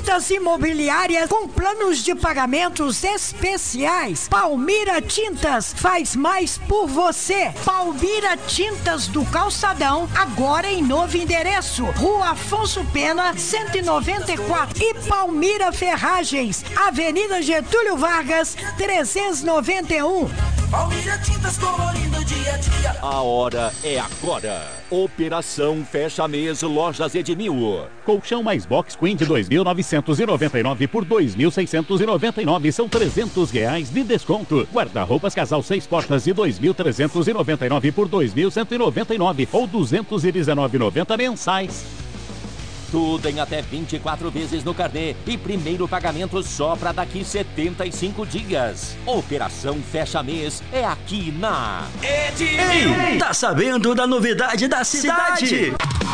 Tintas imobiliárias com planos de pagamentos especiais. Palmira Tintas faz mais por você. Palmira Tintas do Calçadão, agora em novo endereço. Rua Afonso Pena, 194. E Palmira Ferragens, Avenida Getúlio Vargas, 391. Palmira Tintas colorindo dia a dia. A hora é agora. Operação Fecha Mês Lojas Edmil. Colchão mais box queen de 2.999 por 2.699, são R$300 de desconto. Guarda-roupas casal 6 portas de 2.399 por 2.199 ou 219,90 mensais. Tudo em até 24 vezes no carnê e primeiro pagamento só para daqui 75 dias. Operação Fecha Mês é aqui na Edmil. Ei, tá sabendo da novidade da cidade?